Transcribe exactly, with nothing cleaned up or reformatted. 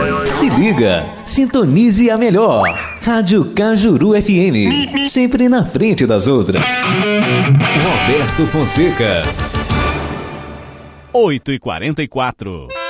Se liga, sintonize a melhor. Rádio Cajuru F M, sempre na frente das outras. Roberto Fonseca. oito e quarenta e quatro.